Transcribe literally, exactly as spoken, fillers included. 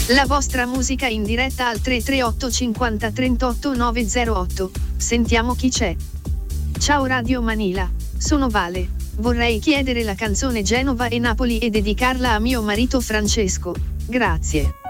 La vostra musica in diretta al tre tre otto cinquanta trentotto nove zero otto. Sentiamo chi c'è. Ciao Radio Manila, sono Vale. Vorrei chiedere la canzone Genova e Napoli e dedicarla a mio marito Francesco. Grazie.